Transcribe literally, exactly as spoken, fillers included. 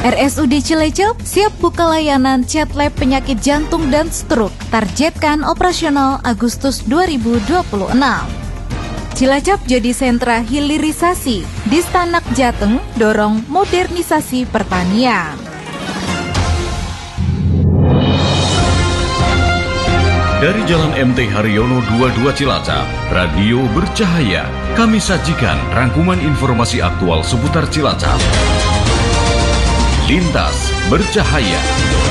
R S U D Cilacap siap buka layanan cat lab penyakit jantung dan stroke, targetkan operasional Agustus dua ribu dua puluh enam. Cilacap jadi sentra hilirisasi, Distanak Jateng dorong modernisasi pertanian. Dari Jalan M T Haryono dua puluh dua Cilacap, Radio Bercahaya, kami sajikan rangkuman informasi aktual seputar Cilacap. Lintas Bercahaya.